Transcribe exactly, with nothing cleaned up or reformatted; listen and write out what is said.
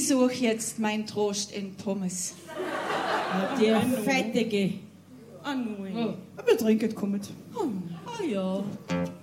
suche jetzt meinen Trost in Pommes. Ja, die Fettige. Ah, nein. Oh. Aber trinket kommt. Ah ja.